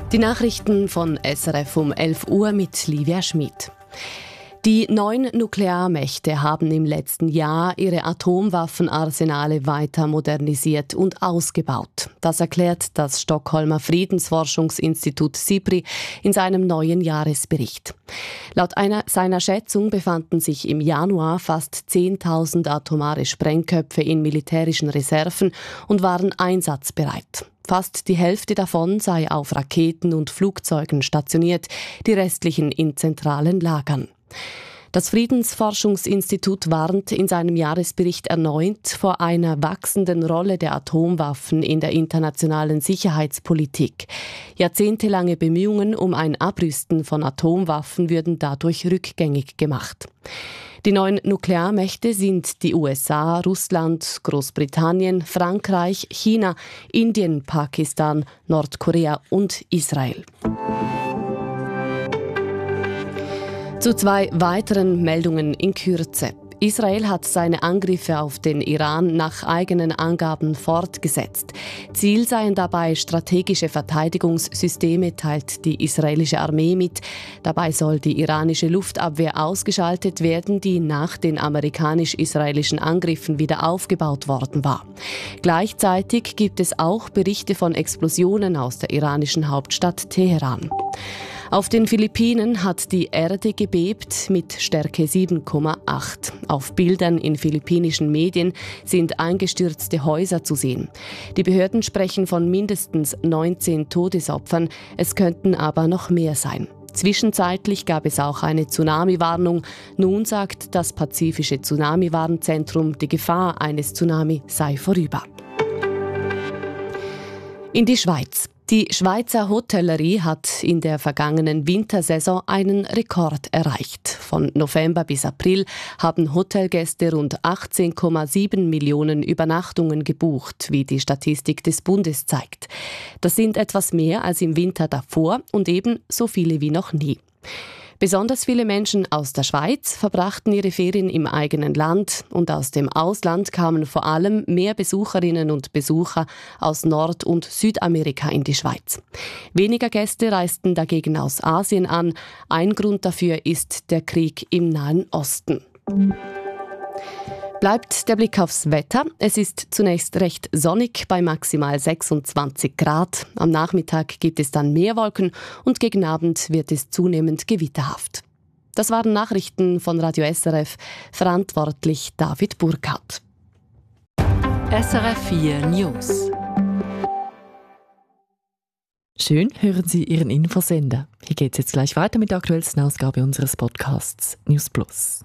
Die Nachrichten von SRF um 11 Uhr mit Livia Schmid. Die 9 Nuklearmächte haben im letzten Jahr ihre Atomwaffenarsenale weiter modernisiert und ausgebaut. Das erklärt das Stockholmer Friedensforschungsinstitut SIPRI in seinem neuen Jahresbericht. Laut seiner Schätzung befanden sich im Januar fast 10.000 atomare Sprengköpfe in militärischen Reserven und waren einsatzbereit. Fast die Hälfte davon sei auf Raketen und Flugzeugen stationiert, die restlichen in zentralen Lagern. Das Friedensforschungsinstitut warnt in seinem Jahresbericht erneut vor einer wachsenden Rolle der Atomwaffen in der internationalen Sicherheitspolitik. Jahrzehntelange Bemühungen um ein Abrüsten von Atomwaffen würden dadurch rückgängig gemacht. Die 9 Nuklearmächte sind die USA, Russland, Großbritannien, Frankreich, China, Indien, Pakistan, Nordkorea und Israel. Zu 2 weiteren Meldungen in Kürze. Israel hat seine Angriffe auf den Iran nach eigenen Angaben fortgesetzt. Ziel seien dabei strategische Verteidigungssysteme, teilt die israelische Armee mit. Dabei soll die iranische Luftabwehr ausgeschaltet werden, die nach den amerikanisch-israelischen Angriffen wieder aufgebaut worden war. Gleichzeitig gibt es auch Berichte von Explosionen aus der iranischen Hauptstadt Teheran. Auf den Philippinen hat die Erde gebebt mit Stärke 7,8. Auf Bildern in philippinischen Medien sind eingestürzte Häuser zu sehen. Die Behörden sprechen von mindestens 19 Todesopfern, es könnten aber noch mehr sein. Zwischenzeitlich gab es auch eine Tsunami-Warnung. Nun sagt das Pazifische Tsunami-Warnzentrum, die Gefahr eines Tsunami sei vorüber. In die Schweiz. Die Schweizer Hotellerie hat in der vergangenen Wintersaison einen Rekord erreicht. Von November bis April haben Hotelgäste rund 18,7 Millionen Übernachtungen gebucht, wie die Statistik des Bundes zeigt. Das sind etwas mehr als im Winter davor und eben so viele wie noch nie. Besonders viele Menschen aus der Schweiz verbrachten ihre Ferien im eigenen Land und aus dem Ausland kamen vor allem mehr Besucherinnen und Besucher aus Nord- und Südamerika in die Schweiz. Weniger Gäste reisten dagegen aus Asien an. Ein Grund dafür ist der Krieg im Nahen Osten. Bleibt der Blick aufs Wetter. Es ist zunächst recht sonnig bei maximal 26 Grad. Am Nachmittag gibt es dann mehr Wolken und gegen Abend wird es zunehmend gewitterhaft. Das waren Nachrichten von Radio SRF, verantwortlich David Burkhardt. SRF 4 News. Schön hören Sie Ihren Infosender. Hier geht es jetzt gleich weiter mit der aktuellsten Ausgabe unseres Podcasts News Plus.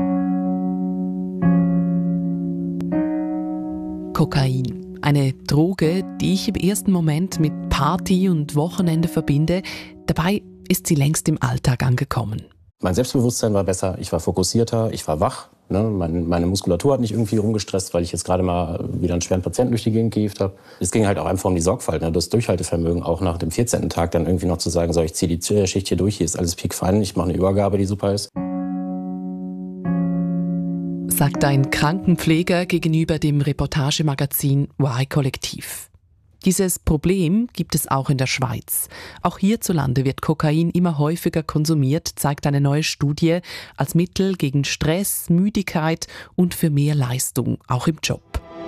Kokain. Eine Droge, die ich im ersten Moment mit Party und Wochenende verbinde. Dabei ist sie längst im Alltag angekommen. Mein Selbstbewusstsein war besser, ich war fokussierter, ich war wach. Ne? Meine Muskulatur hat nicht irgendwie rumgestresst, weil ich jetzt gerade mal wieder einen schweren Patienten durch die Gegend gehievt habe. Es ging halt auch einfach um die Sorgfalt, ne? Das Durchhaltevermögen, auch nach dem 14. Tag dann irgendwie noch zu sagen, so, ich ziehe die Schicht hier durch, hier ist alles piekfein, ich mache eine Übergabe, die super ist. Sagt ein Krankenpfleger gegenüber dem Reportagemagazin Y-Kollektiv. Dieses Problem gibt es auch in der Schweiz. Auch hierzulande wird Kokain immer häufiger konsumiert, zeigt eine neue Studie, als Mittel gegen Stress, Müdigkeit und für mehr Leistung, auch im Job.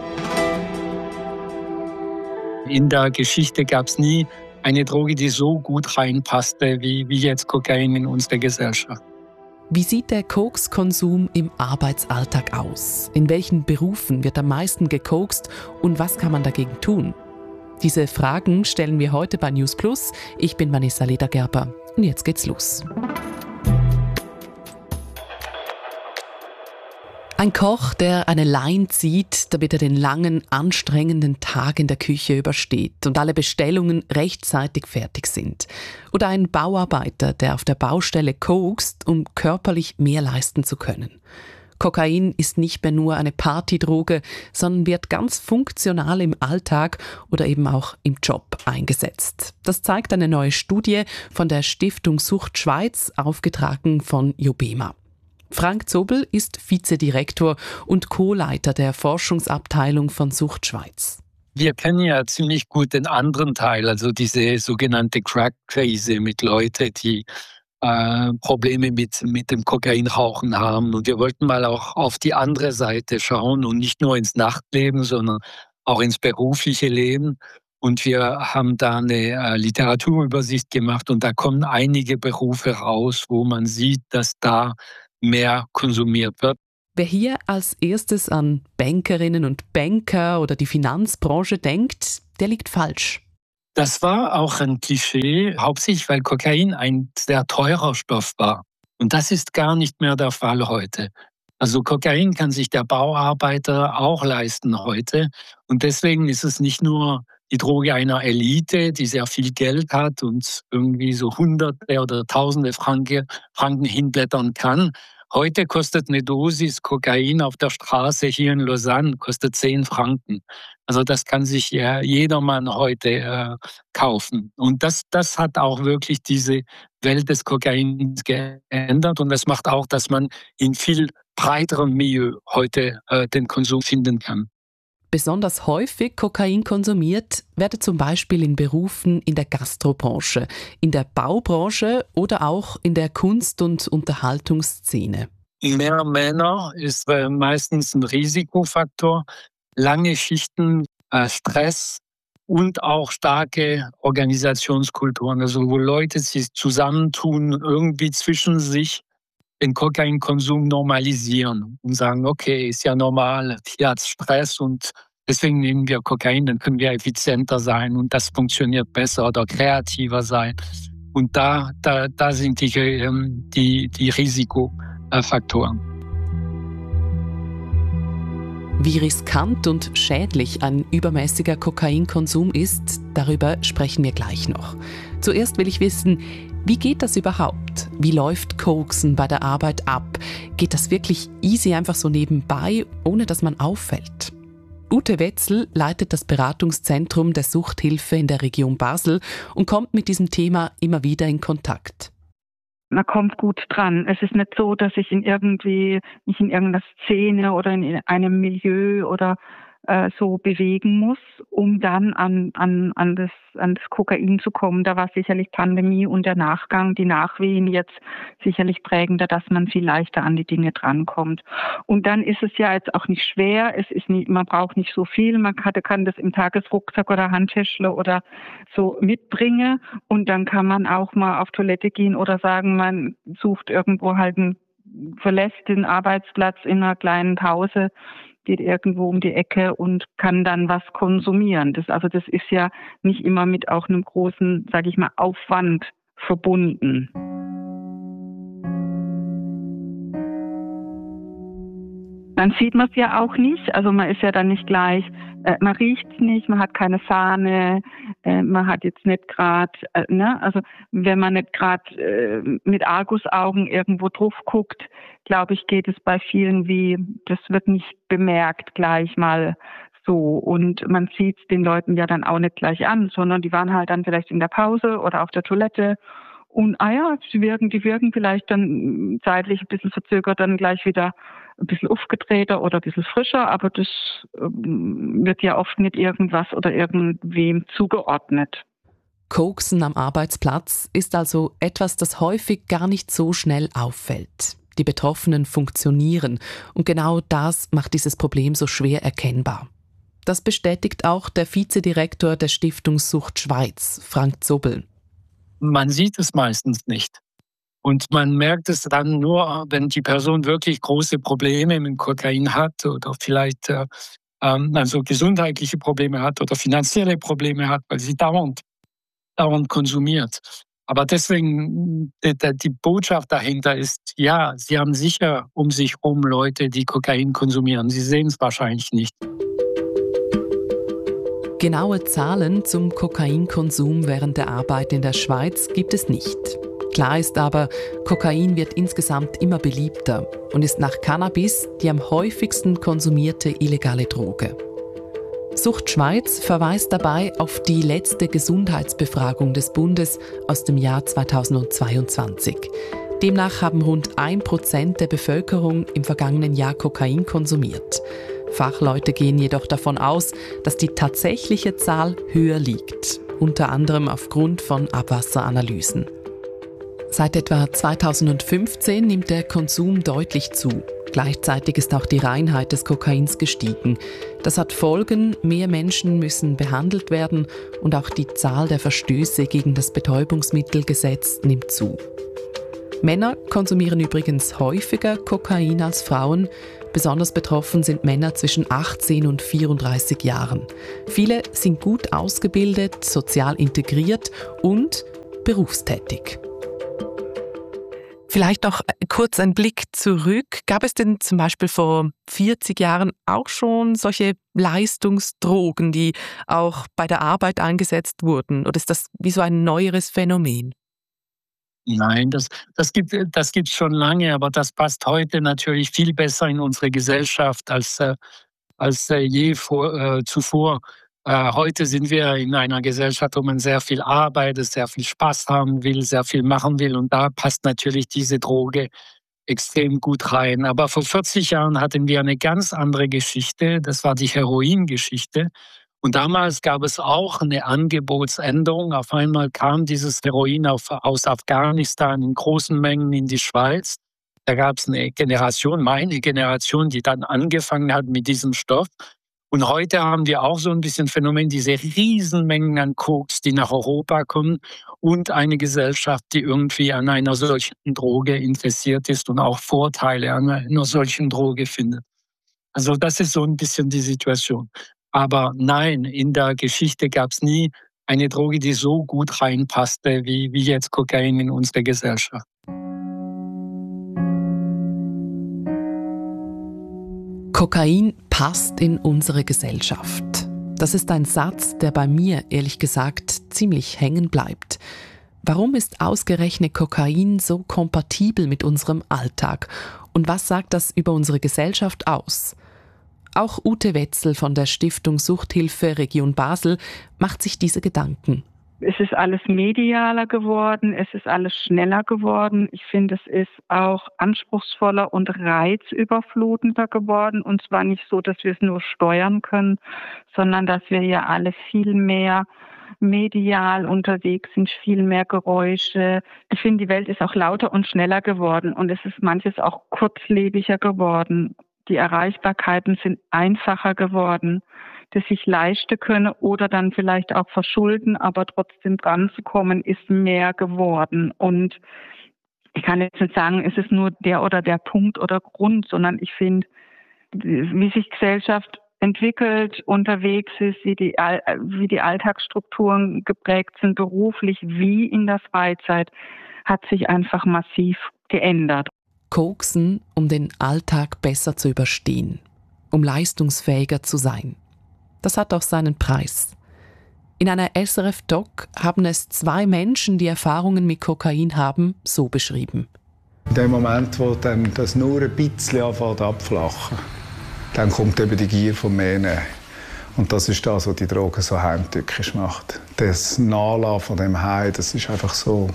In der Geschichte gab es nie eine Droge, die so gut reinpasste wie jetzt Kokain in unsere Gesellschaft. Wie sieht der Kokskonsum im Arbeitsalltag aus? In welchen Berufen wird am meisten gekokst und was kann man dagegen tun? Diese Fragen stellen wir heute bei News Plus. Ich bin Vanessa Ledergerber und jetzt geht's los. Ein Koch, der eine Line zieht, damit er den langen, anstrengenden Tag in der Küche übersteht und alle Bestellungen rechtzeitig fertig sind. Oder ein Bauarbeiter, der auf der Baustelle kokst, um körperlich mehr leisten zu können. Kokain ist nicht mehr nur eine Partydroge, sondern wird ganz funktional im Alltag oder eben auch im Job eingesetzt. Das zeigt eine neue Studie von der Stiftung Sucht Schweiz, aufgetragen von Jobema. Frank Zobel ist Vizedirektor und Co-Leiter der Forschungsabteilung von Sucht Schweiz. Wir kennen ja ziemlich gut den anderen Teil, also diese sogenannte Crack-Krise mit Leuten, die Probleme mit dem Kokainrauchen haben. Und wir wollten mal auch auf die andere Seite schauen und nicht nur ins Nachtleben, sondern auch ins berufliche Leben. Und wir haben da eine Literaturübersicht gemacht und da kommen einige Berufe raus, wo man sieht, dass da mehr konsumiert wird. Wer hier als erstes an Bankerinnen und Banker oder die Finanzbranche denkt, der liegt falsch. Das war auch ein Klischee, hauptsächlich weil Kokain ein sehr teurer Stoff war. Und das ist gar nicht mehr der Fall heute. Also Kokain kann sich der Bauarbeiter auch leisten heute. Und deswegen ist es nicht nur die Droge einer Elite, die sehr viel Geld hat und irgendwie so Hunderte oder Tausende Franken hinblättern kann. Heute kostet eine Dosis Kokain auf der Straße hier in Lausanne kostet 10 Franken. Also das kann sich jedermann heute kaufen. Und das hat auch wirklich diese Welt des Kokains geändert. Und das macht auch, dass man in viel breiterem Milieu heute den Konsum finden kann. Besonders häufig Kokain konsumiert werde zum Beispiel in Berufen in der Gastrobranche, in der Baubranche oder auch in der Kunst- und Unterhaltungsszene. Mehr Männer ist meistens ein Risikofaktor. Lange Schichten, Stress und auch starke Organisationskulturen, also wo Leute sich zusammentun, irgendwie zwischen sich den Kokainkonsum normalisieren und sagen, okay, ist ja normal, hier hat es Stress und deswegen nehmen wir Kokain, dann können wir effizienter sein und das funktioniert besser oder kreativer sein. Und da sind die Risikofaktoren. Wie riskant und schädlich ein übermäßiger Kokainkonsum ist, darüber sprechen wir gleich noch. Zuerst will ich wissen, wie geht das überhaupt? Wie läuft Koksen bei der Arbeit ab? Geht das wirklich easy einfach so nebenbei, ohne dass man auffällt? Ute Wetzel leitet das Beratungszentrum der Suchthilfe in der Region Basel und kommt mit diesem Thema immer wieder in Kontakt. Man kommt gut dran. Es ist nicht so, dass ich mich in irgendeiner Szene oder in einem Milieu oder so bewegen muss, um dann an das Kokain zu kommen. Da war sicherlich Pandemie und der Nachgang, die Nachwehen jetzt sicherlich prägender, dass man viel leichter an die Dinge drankommt. Und dann ist es ja jetzt auch nicht schwer. Man braucht nicht so viel. Man kann das im Tagesrucksack oder Handtäschle oder so mitbringen. Und dann kann man auch mal auf Toilette gehen oder sagen, man sucht irgendwo verlässt den Arbeitsplatz in einer kleinen Pause, geht irgendwo um die Ecke und kann dann was konsumieren. Das ist ja nicht immer mit auch einem großen, sage ich mal, Aufwand verbunden. Dann sieht man es ja auch nicht, also man ist ja dann nicht gleich, man riecht es nicht, man hat keine Fahne, man hat jetzt nicht gerade, also wenn man nicht gerade mit Argusaugen irgendwo drauf guckt, glaube ich, geht es bei vielen das wird nicht bemerkt gleich mal so und man sieht es den Leuten ja dann auch nicht gleich an, sondern die waren halt dann vielleicht in der Pause oder auf der Toilette und die wirken vielleicht dann zeitlich ein bisschen verzögert, dann gleich wieder ein bisschen aufgedrehter oder ein bisschen frischer, aber das wird ja oft nicht irgendwas oder irgendwem zugeordnet. Koksen am Arbeitsplatz ist also etwas, das häufig gar nicht so schnell auffällt. Die Betroffenen funktionieren und genau das macht dieses Problem so schwer erkennbar. Das bestätigt auch der Vizedirektor der Stiftung Sucht Schweiz, Frank Zobel. Man sieht es meistens nicht. Und man merkt es dann nur, wenn die Person wirklich große Probleme mit Kokain hat oder vielleicht also gesundheitliche Probleme hat oder finanzielle Probleme hat, weil sie dauernd konsumiert. Aber deswegen, die Botschaft dahinter ist, ja, sie haben sicher um sich herum Leute, die Kokain konsumieren. Sie sehen es wahrscheinlich nicht. Genaue Zahlen zum Kokainkonsum während der Arbeit in der Schweiz gibt es nicht. Klar ist aber, Kokain wird insgesamt immer beliebter und ist nach Cannabis die am häufigsten konsumierte illegale Droge. Sucht Schweiz verweist dabei auf die letzte Gesundheitsbefragung des Bundes aus dem Jahr 2022. Demnach haben rund 1% der Bevölkerung im vergangenen Jahr Kokain konsumiert. Fachleute gehen jedoch davon aus, dass die tatsächliche Zahl höher liegt, unter anderem aufgrund von Abwasseranalysen. Seit etwa 2015 nimmt der Konsum deutlich zu. Gleichzeitig ist auch die Reinheit des Kokains gestiegen. Das hat Folgen, mehr Menschen müssen behandelt werden und auch die Zahl der Verstöße gegen das Betäubungsmittelgesetz nimmt zu. Männer konsumieren übrigens häufiger Kokain als Frauen. Besonders betroffen sind Männer zwischen 18 und 34 Jahren. Viele sind gut ausgebildet, sozial integriert und berufstätig. Vielleicht noch kurz ein Blick zurück. Gab es denn zum Beispiel vor 40 Jahren auch schon solche Leistungsdrogen, die auch bei der Arbeit eingesetzt wurden? Oder ist das wie so ein neueres Phänomen? Nein, das gibt's schon lange, aber das passt heute natürlich viel besser in unsere Gesellschaft als je zuvor. Heute sind wir in einer Gesellschaft, wo man sehr viel arbeitet, sehr viel Spaß haben will, sehr viel machen will. Und da passt natürlich diese Droge extrem gut rein. Aber vor 40 Jahren hatten wir eine ganz andere Geschichte. Das war die Heroingeschichte. Und damals gab es auch eine Angebotsänderung. Auf einmal kam dieses Heroin aus Afghanistan in großen Mengen in die Schweiz. Da gab es eine Generation, meine Generation, die dann angefangen hat mit diesem Stoff. Und heute haben wir auch so ein bisschen Phänomen, diese Riesenmengen an Koks, die nach Europa kommen und eine Gesellschaft, die irgendwie an einer solchen Droge interessiert ist und auch Vorteile an einer solchen Droge findet. Also das ist so ein bisschen die Situation. Aber nein, in der Geschichte gab es nie eine Droge, die so gut reinpasste wie jetzt Kokain in unsere Gesellschaft. Kokain passt in unsere Gesellschaft. Das ist ein Satz, der bei mir, ehrlich gesagt, ziemlich hängen bleibt. Warum ist ausgerechnet Kokain so kompatibel mit unserem Alltag? Und was sagt das über unsere Gesellschaft aus? Auch Ute Wetzel von der Stiftung Suchthilfe Region Basel macht sich diese Gedanken. Es ist alles medialer geworden, es ist alles schneller geworden. Ich finde, es ist auch anspruchsvoller und reizüberflutender geworden. Und zwar nicht so, dass wir es nur steuern können, sondern dass wir ja alle viel mehr medial unterwegs sind, viel mehr Geräusche. Ich finde, die Welt ist auch lauter und schneller geworden und es ist manches auch kurzlebiger geworden. Die Erreichbarkeiten sind einfacher geworden, dass ich leisten könne oder dann vielleicht auch verschulden, aber trotzdem dran zu kommen, ist mehr geworden. Und ich kann jetzt nicht sagen, es ist nur der oder der Punkt oder Grund, sondern ich finde, wie sich Gesellschaft entwickelt, unterwegs ist, wie die Alltagsstrukturen geprägt sind, beruflich wie in der Freizeit, hat sich einfach massiv geändert. Koksen, um den Alltag besser zu überstehen, um leistungsfähiger zu sein. Das hat auch seinen Preis. In einer SRF-Doc haben es 2 Menschen, die Erfahrungen mit Kokain haben, so beschrieben. In dem Moment, wo dann das nur ein bisschen anfängt abflachen, dann kommt eben die Gier vom Mehr. Und das ist das, was die Droge so heimtückisch macht. Das Nachlassen von dem Heim, das ist einfach so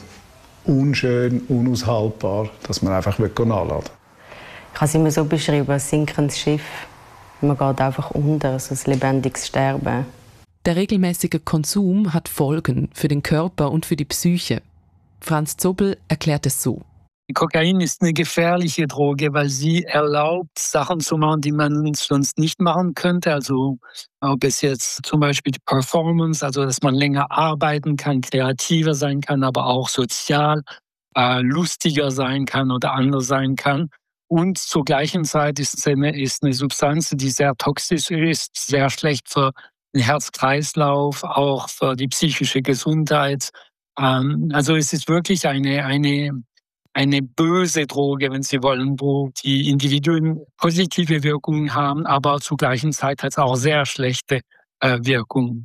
unschön, unaushaltbar, dass man einfach nachladen will. Ich habe es immer so beschrieben, ein sinkendes Schiff. Man geht einfach unter, so ein lebendiges Sterben. Der regelmäßige Konsum hat Folgen für den Körper und für die Psyche. Franz Zobel erklärt es so. Kokain ist eine gefährliche Droge, weil sie erlaubt, Sachen zu machen, die man sonst nicht machen könnte. Also ob es jetzt zum Beispiel die Performance, also dass man länger arbeiten kann, kreativer sein kann, aber auch sozial lustiger sein kann oder anders sein kann. Und zur gleichen Zeit ist eine Substanz, die sehr toxisch ist, sehr schlecht für den Herz-Kreislauf, auch für die psychische Gesundheit. Also es ist wirklich eine böse Droge, wenn Sie wollen, wo die Individuen positive Wirkungen haben, aber zur gleichen Zeit hat es auch sehr schlechte Wirkungen.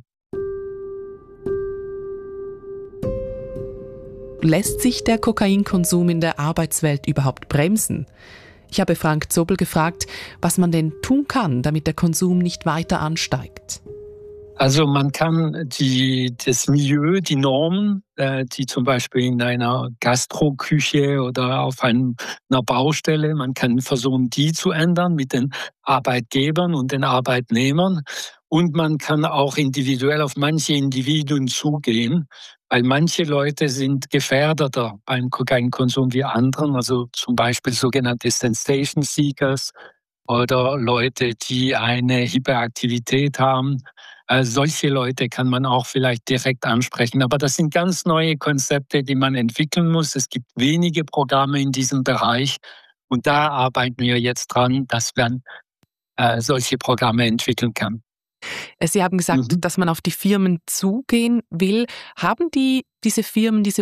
Lässt sich der Kokainkonsum in der Arbeitswelt überhaupt bremsen? Ich habe Frank Zobel gefragt, was man denn tun kann, damit der Konsum nicht weiter ansteigt. Also man kann das Milieu, die Normen, die zum Beispiel in einer Gastroküche oder auf einer Baustelle, man kann versuchen, die zu ändern mit den Arbeitgebern und den Arbeitnehmern. Und man kann auch individuell auf manche Individuen zugehen, weil manche Leute sind gefährdeter beim Kokainkonsum wie anderen, also zum Beispiel sogenannte Sensation Seekers oder Leute, die eine Hyperaktivität haben. Solche Leute kann man auch vielleicht direkt ansprechen. Aber das sind ganz neue Konzepte, die man entwickeln muss. Es gibt wenige Programme in diesem Bereich. Und da arbeiten wir jetzt dran, dass man solche Programme entwickeln kann. Sie haben gesagt, dass man auf die Firmen zugehen will. Haben diese Firmen, diese